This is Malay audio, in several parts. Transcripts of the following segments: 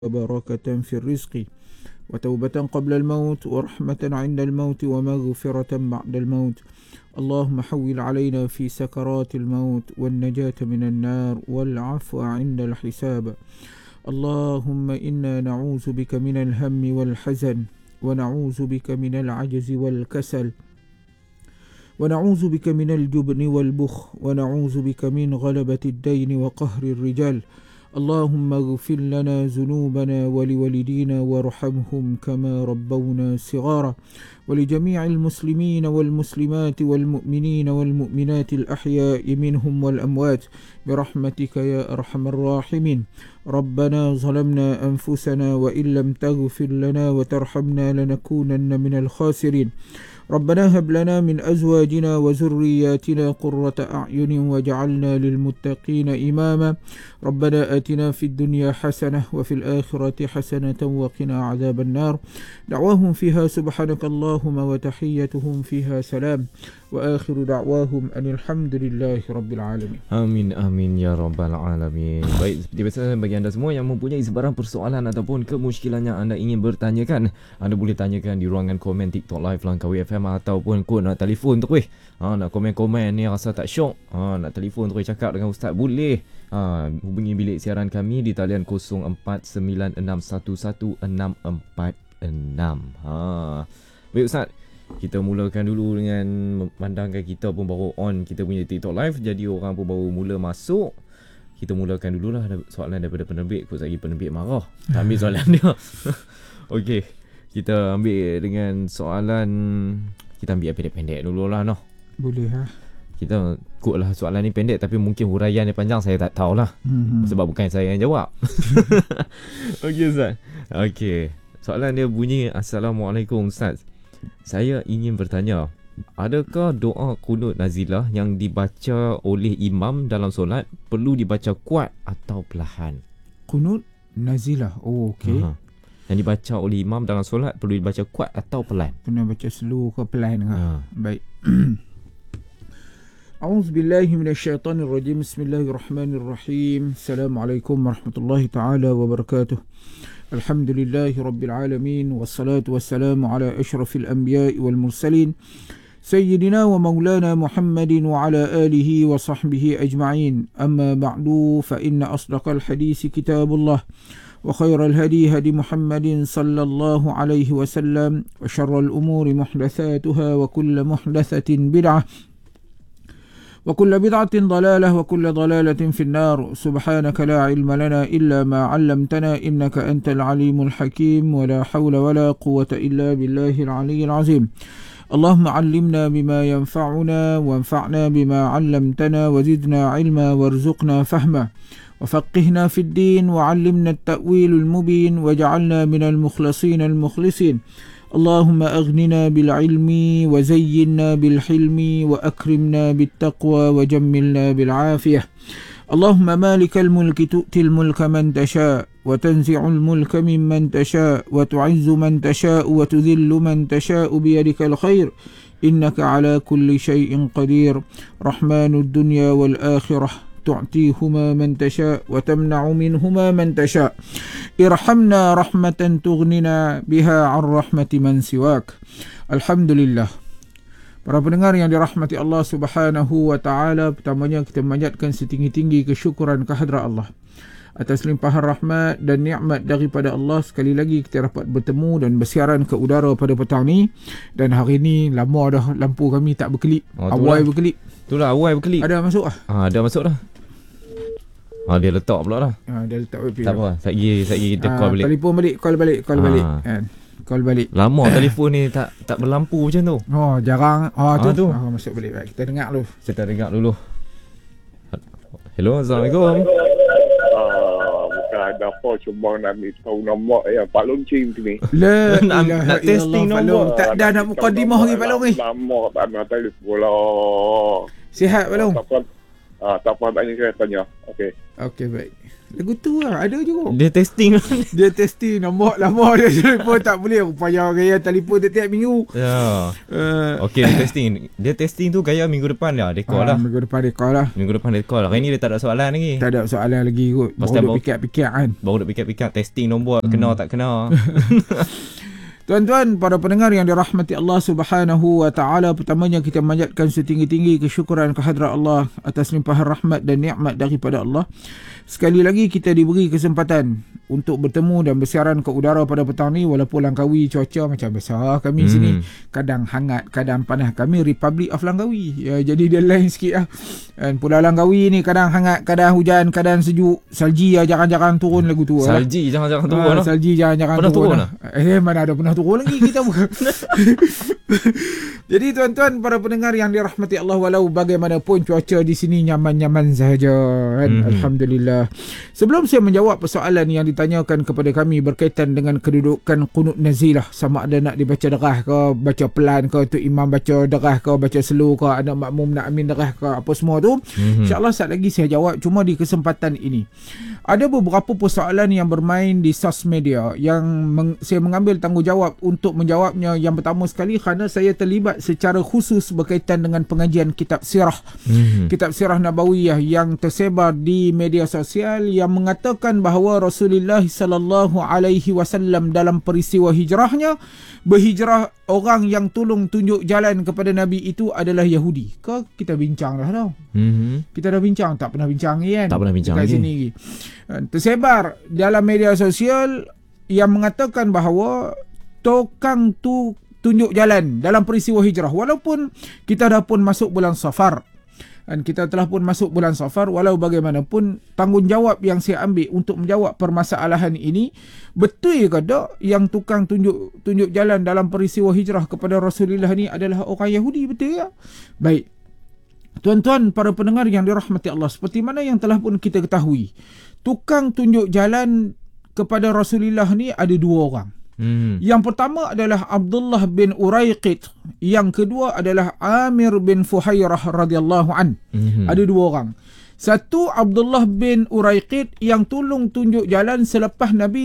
وبركة في الرزق وتوبة قبل الموت ورحمة عند الموت ومغفرة بعد الموت. اللهم حول علينا في سكرات الموت والنجاة من النار والعفو عند الحساب. اللهم إنا نعوذ بك من الهم والحزن ونعوذ بك من العجز والكسل ونعوذ بك من الجبن والبخل ونعوذ بك من غلبة الدين وقهر الرجال. اللهم اغفر لنا ذنوبنا ولوالدينا وارحمهم كما ربونا صغارا، ولجميع المسلمين والمسلمات والمؤمنين والمؤمنات الأحياء منهم والأموات برحمتك يا أرحم الراحمين. ربنا ظلمنا أنفسنا وإن لم تغفر لنا وترحمنا لنكونن من الخاسرين. ربنا هب لنا من أزواجنا وذرياتنا قرة أعين واجعلنا للمتقين إماما. ربنا آتنا في الدنيا حسنة وفي الآخرة حسنة وقنا عذاب النار. دعواهم فيها سبحانك اللهم وتحيتهم فيها سلام وآخر دعواهم أن الحمد لله رب العالمين. Amin amin ya rabbal alamin. Baik, seperti biasa bagi anda semua yang mempunyai sebarang persoalan ataupun kemusykilan yang anda ingin bertanyakan, anda boleh tanyakan di ruangan komen TikTok Live Langkawi FM ataupun kod nak telefon tu weh. Nak komen-komen ni rasa tak syok, nak telefon tu cakap dengan ustaz boleh. Hubungi bilik siaran kami di talian 0496111646. Baik ustaz, kita mulakan dulu dengan memandangkan kita pun baru on kita punya TikTok Live, jadi orang pun baru mula masuk. Kita mulakan dululah soalan daripada penerbit. Kut lagi penerbit marah tak ambil soalan dia. Okey, kita ambil dengan soalan, kita ambil pendek-pendek dululah noh. Boleh ha. Kita kutlah soalan ni pendek tapi mungkin huraian dia panjang, saya tak tahulah. Sebab bukan saya yang jawab. Okey Ustaz. Okey, soalan dia bunyi, Assalamualaikum Ustaz. Saya ingin bertanya, adakah doa kunut nazilah yang dibaca oleh imam dalam solat perlu dibaca kuat atau perlahan? Kunut nazilah. Oh okey. Yang dibaca oleh imam dalam solat perlu dibaca kuat atau perlahan? Kena baca slow ke perlahan ke? Baik. A'udzubillahi minasyaitonirrajim. Bismillahirrahmanirrahim. Assalamualaikum warahmatullahi taala wabarakatuh. Alhamdulillahi rabbil alamin wassalatu wassalamu ala asyrafil anbiya'i wal mursalin sayyidina wa maulana Muhammadin wa ala alihi wa sahbihi ajma'in. Amma ba'du, fa inna asdaqal hadisi kitabullah wa khairal hadi hadi Muhammadin sallallahu alaihi wasallam wa syarral umuri muhdatsatuha wa kullu muhdatsatin bid'ah وكل بدعة ضلالة وكل ضلالة في النار. سبحانك لا علم لنا إلا ما علمتنا إنك أنت العليم الحكيم ولا حول ولا قوة إلا بالله العلي العظيم. اللهم علمنا بما ينفعنا وانفعنا بما علمتنا وزدنا علما وارزقنا فهما وفقهنا في الدين وعلمنا التأويل المبين وجعلنا من المخلصين المخلصين. اللهم أغننا بالعلم وزينا بالحلم وأكرمنا بالتقوى وجملنا بالعافية. اللهم مالك الملك تؤتي الملك من تشاء وتنزع الملك ممن تشاء وتعز من تشاء وتذل من تشاء بيدك الخير إنك على كل شيء قدير. رحمن الدنيا والآخرة تعطيهما من تشاء وتمنع منهما من تشاء. ارحمنا رحمة تغننا بها عن رحمة من سواك. Alhamdulillah. Para pendengar yang dirahmati Allah Subhanahu wa taala, pertamanya kita memanjatkan setinggi-tinggi kesyukuran kehadrat Allah atas limpahan rahmat dan nikmat daripada Allah. Sekali lagi kita dapat bertemu dan bersiaran ke udara pada petang ni. Dan hari ni lama dah lampu kami tak berkelip. Awal berkelip. Itulah awal berkelip. Ada masuk ah? Ada masuk dah. Dia letak pula dah. Dia letak WP. Tak apa, saya call balik. Telefon balik, call balik kan. Call balik. Lama telefon ni tak berlampu macam tu. Jarang. Tu. Masuk balik. Baik, kita dengar dulu. Kita dengar dulu. Hello, Assalamualaikum. Bukan ada apa, cuma nak ambil tahu nombor Pak Long Cing tu ni. Nak testing nombor. Tak dah nak mukadimah lagi Pak Long ni. Lama tak nak telefon lah. Sihat Pak Long? Tak apa, banyak saya tanya. Okey. Okey, baik. Lagu tu lah, ada juga. Dia testing. Dia testing nombor lama dia telefon tak boleh. Upaya gaya telefon tiap minggu. Ya. Okey, dia testing tu gaya minggu depan dah. Dekor lah. Minggu depan dekor lah. Minggu depan dekor lah. Hari ni dia tak ada soalan lagi. Tak ada soalan lagi kot. Baru fikir-fikir kan. Baru duk fikir-fikir testing nombor kena tak kena. Tuan-tuan, para pendengar yang dirahmati Allah Subhanahu wa taala, pertamanya kita memanjatkan setinggi-tinggi kesyukuran kehadrat Allah atas limpahan rahmat dan nikmat daripada Allah. Sekali lagi kita diberi kesempatan untuk bertemu dan bersiaran ke udara pada petang ni, walaupun Langkawi cuaca macam biasa kami sini, kadang hangat, kadang panas. Kami Republic of Langkawi. Ya, jadi dia lain sikit lah. Dan Pulau Langkawi ni kadang hangat, kadang hujan, kadang sejuk. Salji lah jarang-jarang turun lagu tu. Salji jarang-jarang turun lah. Salji jarang-jarang turun lah. Mana ada pernah turun lagi kita bukan. Jadi tuan-tuan, para pendengar yang dirahmati Allah, walau bagaimanapun cuaca di sini nyaman-nyaman sahaja kan. Alhamdulillah. Sebelum saya menjawab persoalan yang ditanyakan kepada kami berkaitan dengan kedudukan qunut nazilah, sama ada nak dibaca derah ke, baca pelan ke, tu imam baca derah ke, baca slow ke, anak makmum nak amin derah ke, apa semua tu, insya-Allah saat lagi saya jawab. Cuma di kesempatan ini ada beberapa persoalan yang bermain di sos media yang saya mengambil tanggungjawab untuk menjawabnya. Yang pertama sekali, kerana saya terlibat secara khusus berkaitan dengan pengajian kitab sirah, kitab sirah Nabawiyah yang tersebar di media sosial yang mengatakan bahawa Rasulullah sallallahu alaihi wasallam dalam peristiwa hijrahnya, berhijrah, orang yang tolong tunjuk jalan kepada Nabi itu adalah Yahudi. Kita bincang dah tau. Kita dah bincang, tak pernah bincang kan? Tak pernah bincang lagi. Sini. Tersebar dalam media sosial yang mengatakan bahawa tukang tu tunjuk jalan dalam peristiwa hijrah. Walaupun kita dah pun masuk bulan Safar, dan kita telah pun masuk bulan Safar, walau bagaimanapun tanggungjawab yang saya ambil untuk menjawab permasalahan ini, betul ke tak yang tukang tunjuk jalan dalam peristiwa hijrah kepada Rasulullah ni adalah orang Yahudi, betul ya? Baik. Tuan-tuan, para pendengar yang dirahmati Allah, seperti mana yang telah pun kita ketahui, tukang tunjuk jalan kepada Rasulullah ni ada dua orang. Yang pertama adalah Abdullah bin Uraiqid, yang kedua adalah Amir bin Fuhairah radhiyallahu an. Ada dua orang. Satu, Abdullah bin Uraiqid yang tolong tunjuk jalan selepas Nabi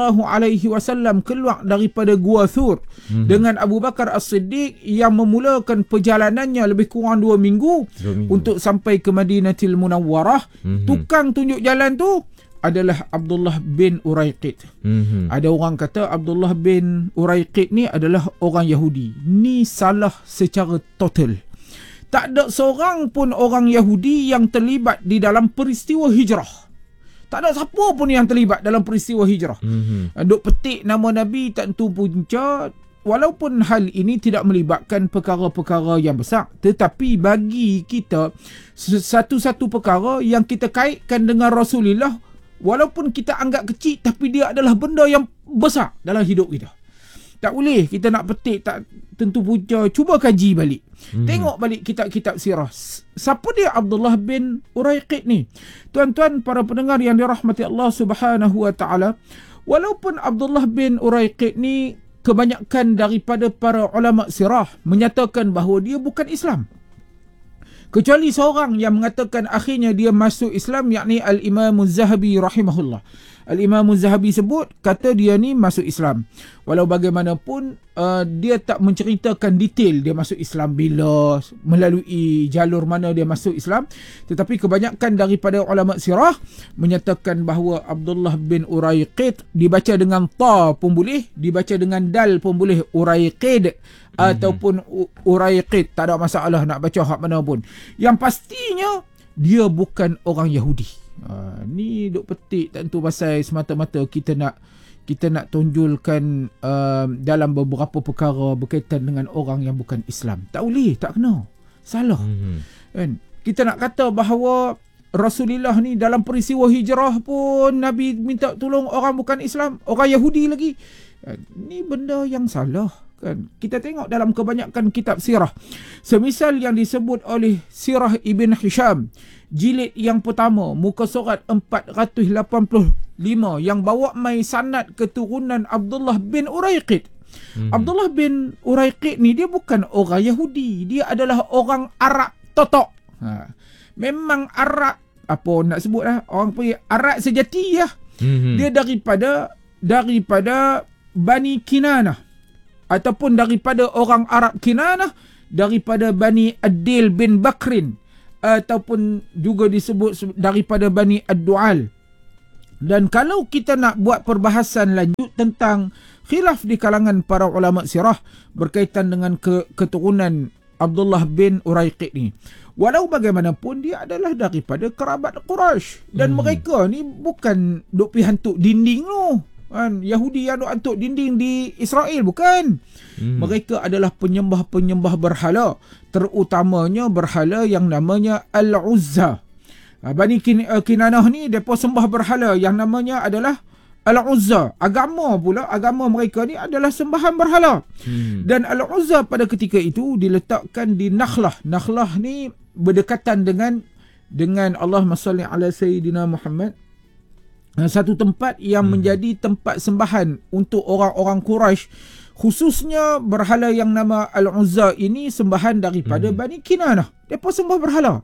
SAW keluar daripada Gua Thur dengan Abu Bakar As-Siddiq, yang memulakan perjalanannya lebih kurang 2 minggu untuk sampai ke Madinatul Munawwarah. Tukang tunjuk jalan tu adalah Abdullah bin Uraiqid. Ada orang kata Abdullah bin Uraiqid ni adalah orang Yahudi. Ni salah secara total. Tak ada seorang pun orang Yahudi yang terlibat di dalam peristiwa hijrah. Tak ada siapa pun yang terlibat dalam peristiwa hijrah. Duk petik nama Nabi tak tentu punca. Walaupun hal ini tidak melibatkan perkara-perkara yang besar, tetapi bagi kita satu-satu perkara yang kita kaitkan dengan Rasulullah, walaupun kita anggap kecil, tapi dia adalah benda yang besar dalam hidup kita. Tak boleh kita nak petik tak tentu punca. Cuba kaji balik. Tengok balik kitab-kitab sirah. Siapa dia Abdullah bin Uraiqid ni? Tuan-tuan, para pendengar yang dirahmati Allah Subhanahu wa taala, walaupun Abdullah bin Uraiqid ni kebanyakan daripada para ulama sirah menyatakan bahawa dia bukan Islam, kecuali seorang yang mengatakan akhirnya dia masuk Islam, yakni Al-Imam Az-Zahabi rahimahullah. Al-Imam Az-Zahabi sebut, kata dia ni masuk Islam. Walau bagaimanapun dia tak menceritakan detail dia masuk Islam bila, melalui jalur mana dia masuk Islam. Tetapi kebanyakan daripada ulama sirah menyatakan bahawa Abdullah bin Uraiqid dibaca dengan ta pun boleh, dibaca dengan dal pun boleh, Uraiqid ataupun Uraiqid, tak ada masalah nak baca hak mana pun. Yang pastinya dia bukan orang Yahudi. Ni duk petik tak tentu pasal semata-mata kita nak tunjulkan dalam beberapa perkara berkaitan dengan orang yang bukan Islam. Tak boleh, tak kena. Salah. Kan? Kita nak kata bahawa Rasulullah ni dalam peristiwa hijrah pun Nabi minta tolong orang bukan Islam, orang Yahudi lagi. Ni benda yang salah. Kan? Kita tengok dalam kebanyakan kitab sirah, semisal yang disebut oleh Sirah Ibn Hisham, jilid yang pertama, muka surat 485, yang bawa mai sanad keturunan Abdullah bin Uraiqid. Abdullah bin Uraiqid ni dia bukan orang Yahudi, dia adalah orang Arab totok. memang Arab, apa nak sebut lah, orang panggil Arab sejati lah. Dia daripada Bani Kinanah, ataupun daripada orang Arab Kinanah, daripada Bani Adil bin Bakrin, ataupun juga disebut daripada Bani Ad-Du'al. Dan kalau kita nak buat perbahasan lanjut tentang khilaf di kalangan para ulama sirah berkaitan dengan keturunan Abdullah bin Uraiqid ni, walau bagaimanapun dia adalah daripada kerabat Quraisy, dan mereka ni bukan duk pi hantuk dinding tu kan, Yahudi yang duk hantuk dinding di Israel, bukan. Mereka adalah penyembah-penyembah berhala, terutamanya berhala yang namanya Al-Uzza. Bani Kinanah ni depa sembah berhala yang namanya adalah Al-Uzza. Agama mereka ni adalah sembahan berhala. Dan Al-Uzza pada ketika itu diletakkan di Nakhlah. Nakhlah ni berdekatan dengan Allahumma salli ala Sayyidina Muhammad, satu tempat yang menjadi tempat sembahan untuk orang-orang Quraisy, khususnya berhala yang nama Al-Uzza ini sembahan daripada Bani Kinanah. Depa sembah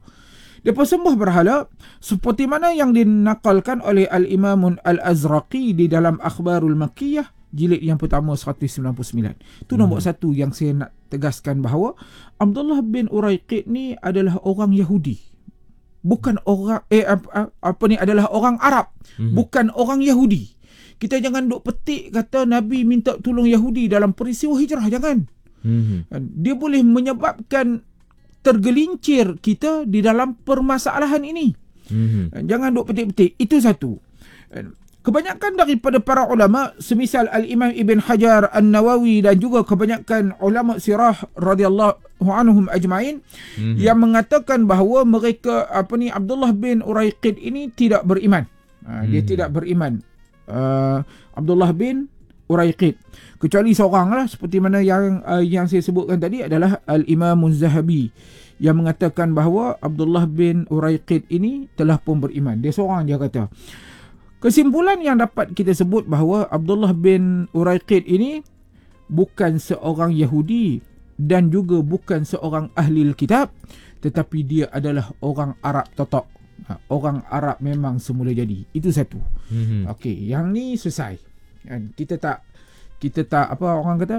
berhala seperti mana yang dinakalkan oleh Al-Imam Al-Azraqi di dalam Akhbarul Makkiyah jilid yang pertama 199. Itu nombor satu yang saya nak tegaskan, bahawa Abdullah bin Uraiqid ni adalah orang Yahudi, bukan orang adalah orang Arab, bukan orang Yahudi. Kita jangan duk petik kata Nabi minta tolong Yahudi dalam peristiwa hijrah, jangan. Dia boleh menyebabkan tergelincir kita di dalam permasalahan ini. Jangan duk petik-petik. Itu satu. Kebanyakan daripada para ulama, semisal Al-Imam Ibn Hajar An-Nawawi dan juga kebanyakan ulama sirah radhiyallahu anhum ajma'in, yang mengatakan bahawa mereka Abdullah bin Uraiqid ini tidak beriman. Dia tidak beriman. Abdullah bin Uraiqid, kecuali seorang lah, seperti mana yang saya sebutkan tadi adalah Al-Imam Az-Zahabi, yang mengatakan bahawa Abdullah bin Uraiqid ini telah pun beriman. Dia seorang dia kata. Kesimpulan yang dapat kita sebut bahawa Abdullah bin Uraiqid ini bukan seorang Yahudi dan juga bukan seorang ahli kitab, tetapi dia adalah orang Arab totok. Orang Arab memang semula jadi. Itu satu. Okey, yang ni selesai. Kita tak apa orang kata,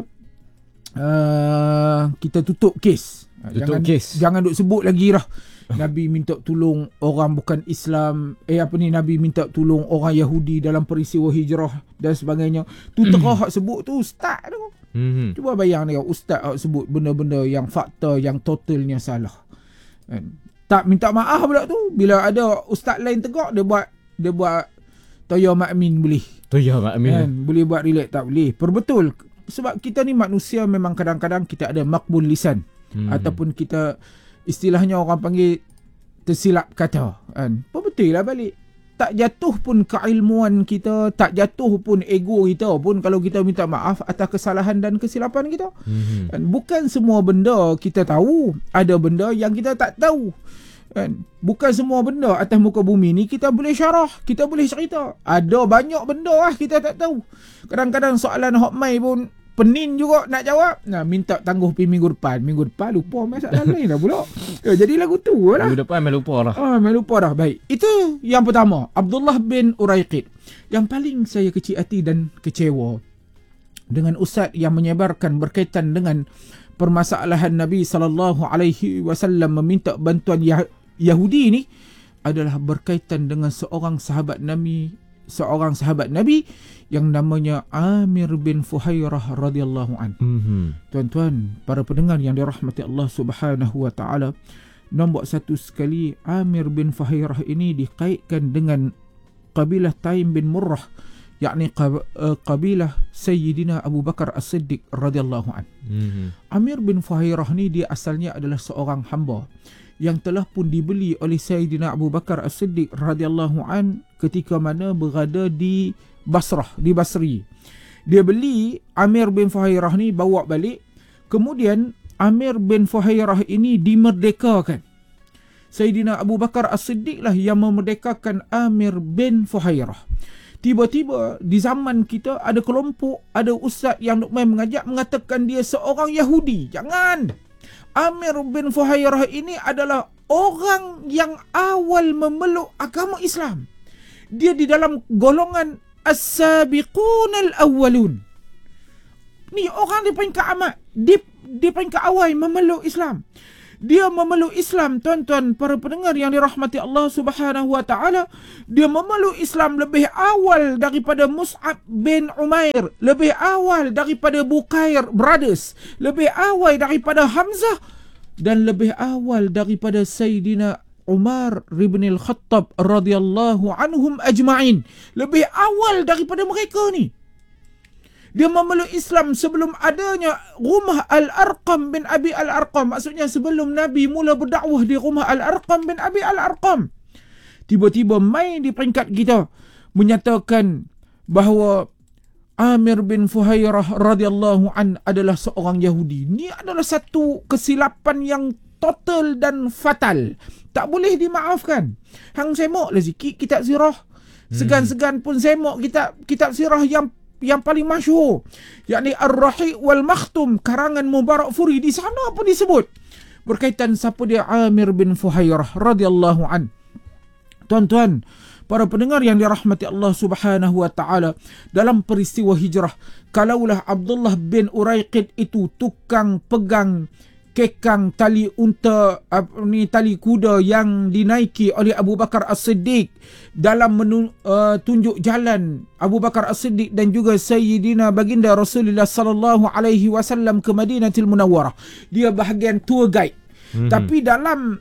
kita tutup kes. Jangan duk sebut lagi dah Nabi minta tolong orang bukan Islam, Nabi minta tolong orang Yahudi dalam peristiwa hijrah dan sebagainya. Tu terah sebut tu ustaz tu. Cuba bayang dia, ustaz sebut benda-benda yang fakta yang totalnya salah. Tak minta maaf pula tu. Bila ada ustaz lain tegak, dia buat Toya Makmin boleh. Boleh buat relax, tak boleh. Perbetul. Sebab kita ni manusia, memang kadang-kadang kita ada makbul lisan. Ataupun kita, istilahnya orang panggil tersilap kata. Perbetul lah balik. Tak jatuh pun keilmuan kita, tak jatuh pun ego kita pun kalau kita minta maaf atas kesalahan dan kesilapan kita. Bukan semua benda kita tahu. Ada benda yang kita tak tahu. Bukan semua benda atas muka bumi ni kita boleh syarah, kita boleh cerita. Ada banyak benda lah kita tak tahu. Kadang-kadang soalan hotmail pun penin juga nak jawab. Minta tangguh pergi minggu depan lupa masalah lain dah pula. Jadi lagu tu lah. Minggu depan lupa dah. Baik. Itu yang pertama, Abdullah bin Uraiqid. Yang paling saya kecil hati dan kecewa dengan ustaz yang menyebarkan berkaitan dengan permasalahan Nabi SAW meminta bantuan Yahudi ni adalah berkaitan dengan seorang sahabat Nabi yang namanya Amir bin Fuhairah radhiyallahu an. Tuan-tuan, para pendengar yang dirahmati Allah Subhanahu wa taala, nombor satu sekali, Amir bin Fuhairah ini dikaitkan dengan kabilah Taim bin Murrah, yakni kabilah Sayyidina Abu Bakar As-Siddiq radhiyallahu an. Amir bin Fuhairah ni dia asalnya adalah seorang hamba yang telah pun dibeli oleh Sayyidina Abu Bakar As-Siddiq radhiyallahu an ketika mana berada di Basrah, di Basri. Dia beli Amir bin Fuhairah ni, bawa balik. Kemudian Amir bin Fuhairah ini dimerdekakan. Sayyidina Abu Bakar As-Siddiq lah yang memerdekakan Amir bin Fuhairah. Tiba-tiba di zaman kita ada kelompok, ada ustaz yang main mengajak mengatakan dia seorang Yahudi. Jangan. Amir bin Fuhairah ini adalah orang yang awal memeluk agama Islam. Dia di dalam golongan as-sabiqun al-awwalun. Ni orang di peringkat amat, di peringkat awal memeluk Islam. Dia memeluk Islam, tuan-tuan para pendengar yang dirahmati Allah Subhanahu wa taala. Dia memeluk Islam lebih awal daripada Mus'ab bin Umair, lebih awal daripada Bukair brothers, lebih awal daripada Hamzah, dan lebih awal daripada Sayyidina Umar bin Al-Khattab radhiyallahu anhum ajma'in. Lebih awal daripada mereka ni. Dia memeluk Islam sebelum adanya rumah Al-Arqam bin Abi Al-Arqam. Maksudnya sebelum Nabi mula berdakwah di rumah Al-Arqam bin Abi Al-Arqam. Tiba-tiba mai di peringkat kita menyatakan bahawa Amir bin Fuhairah radhiyallahu an adalah seorang Yahudi. Ini adalah satu kesilapan yang total dan fatal. Tak boleh dimaafkan. Hang semok lah sikit kitab sirah. Segan-segan pun semok kitab sirah yang paling masyhur, yakni Ar-Rahiq wal Makhtum karangan Mubarak Furi. Di sana pun disebut berkaitan siapa dia Amir bin Fuhairah radhiyallahu an. Tuan-tuan para pendengar yang dirahmati Allah Subhanahu wa taala, dalam peristiwa hijrah, kalaulah Abdullah bin Uraiqid itu tukang pegang kekang tali unta, tali kuda yang dinaiki oleh Abu Bakar As-Siddiq dalam tunjuk jalan Abu Bakar As-Siddiq dan juga Sayyidina Baginda Rasulullah sallallahu alaihi wasallam ke Madinatul Munawwarah. Dia bahagian tour guide. Tapi dalam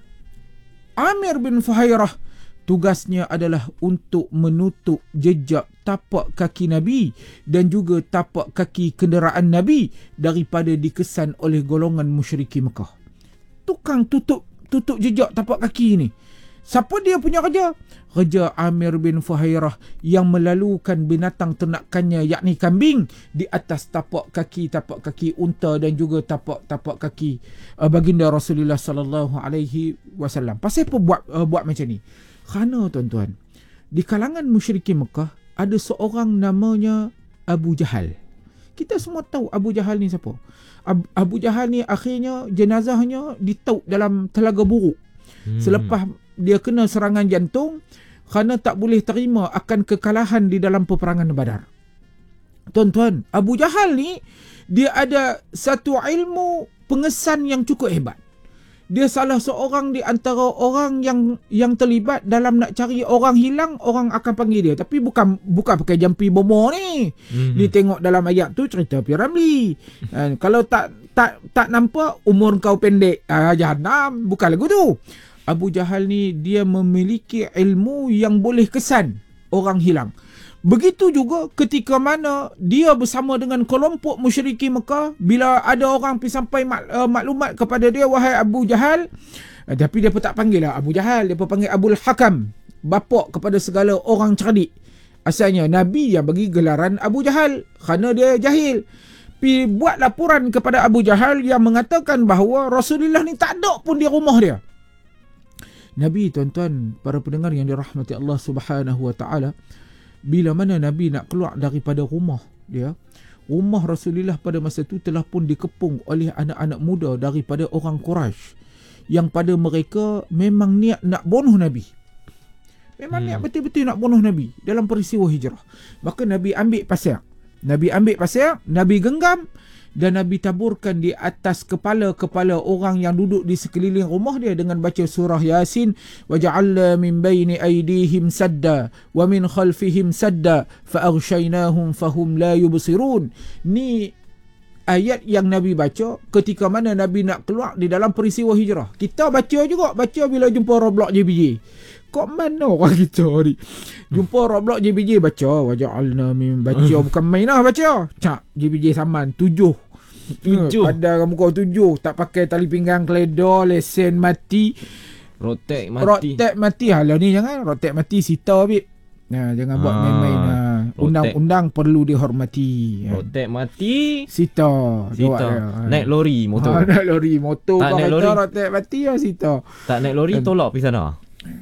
Amir bin Fuhairah, tugasnya adalah untuk menutup jejak tapak kaki Nabi dan juga tapak kaki kenderaan Nabi daripada dikesan oleh golongan musyriki Mekah. Tukang tutup jejak tapak kaki ni. Siapa dia punya kerja? Kerja Amir bin Fuhairah yang melalukan binatang ternakannya, yakni kambing, di atas tapak kaki unta dan juga tapak kaki baginda Rasulullah sallallahu alaihi wasallam. Pasal apa buat macam ni? Kerana tuan-tuan, di kalangan musyrikin Mekah ada seorang namanya Abu Jahal. Kita semua tahu Abu Jahal ni siapa. Abu Jahal ni akhirnya jenazahnya ditauk dalam Telaga Buruk. Selepas dia kena serangan jantung kerana tak boleh terima akan kekalahan di dalam peperangan Badar. Tuan-tuan, Abu Jahal ni dia ada satu ilmu pengesan yang cukup hebat. Dia salah seorang di antara orang yang terlibat dalam nak cari orang hilang, orang akan panggil dia. Tapi bukan pakai jampi bomo ni. Ni tengok dalam ayat tu cerita Piramli. Kalau tak nampak, umur kau pendek, jahanam. Bukan lagu tu. Abu Jahal ni dia memiliki ilmu yang boleh kesan orang hilang. Begitu juga ketika mana dia bersama dengan kelompok musyrikin Mekah, bila ada orang pergi sampai maklumat kepada dia, wahai Abu Jahal, tapi dia pun tak panggil lah Abu Jahal, dia pun panggil Abul Hakam, bapa kepada segala orang cerdik. Asalnya Nabi yang bagi gelaran Abu Jahal kerana dia jahil. Pergi buat laporan kepada Abu Jahal yang mengatakan bahawa Rasulullah ni tak ada pun di rumah dia. Nabi, tuan-tuan para pendengar yang dirahmati Allah Subhanahu wa taala, bila mana Nabi nak keluar daripada rumah dia, rumah Rasulullah pada masa itu telah pun dikepung oleh anak-anak muda daripada orang Quraisy yang pada mereka memang niat nak bunuh Nabi. Memang niat betul-betul nak bunuh Nabi dalam peristiwa hijrah. Maka Nabi ambil pasir, Nabi genggam dan Nabi taburkan di atas kepala-kepala orang yang duduk di sekeliling rumah dia dengan baca surah Yasin, wa ja'alna min baini aydihim sadda wa min khalfihim sadda fa aghshaynahum fahum la yubsirun. Ni ayat yang Nabi baca ketika mana Nabi nak keluar di dalam peristiwa hijrah. Kita baca bila jumpa Roblox JBJ. Kok mana orang kita ni jumpa Roblox JBJ baca wa ja'alna min, baca bukan main lah baca. Cak JBJ saman 7 pada muka 7, tak pakai tali pinggang, keledar, lesen mati, rotek mati. Halah ni jangan rotek mati, sita bib. Jangan buat main-main. Undang-undang perlu dihormati. Rotek mati, sita. Naik lori motor. Naik lori motor. Tak naik lori rotek mati lah sita. Tak naik lori tolak pergi sana.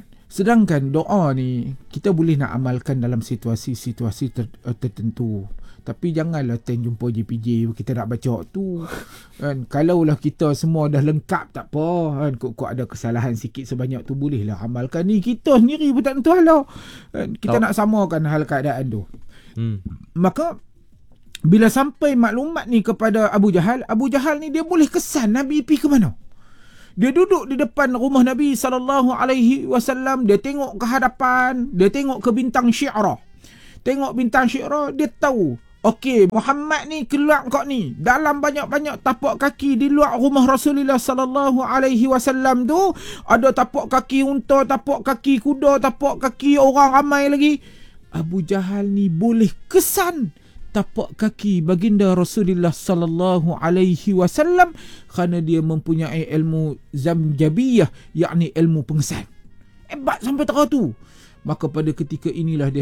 Sedangkan doa ni kita boleh nak amalkan dalam situasi-situasi tertentu. Tapi janganlah ten jumpa JPJ kita nak baca tu kan. Kalaulah kita semua dah lengkap tak apa kan, kok ada kesalahan sikit sebanyak tu bolehlah amalkan. Ni kita sendiri pun tak tentu halau kan? Kita nak samakan hal keadaan tu. Maka bila sampai maklumat ni kepada Abu Jahal ni dia boleh kesan Nabi pergi ke mana. Dia duduk di depan rumah Nabi SAW, dia tengok ke hadapan, dia tengok ke bintang Syi'rah. Tengok bintang Syi'rah, dia tahu, okey, Muhammad ni keluar kau ni dalam banyak-banyak tapak kaki di luar rumah Rasulullah SAW tu, ada tapak kaki unta, tapak kaki kuda, tapak kaki orang ramai lagi. Abu Jahal ni boleh kesan tapak kaki baginda Rasulullah sallallahu alaihi wasallam kerana dia mempunyai ilmu zamjabiyah, yakni ilmu pengesan. Hebat sampai tak tu. Maka pada ketika inilah dia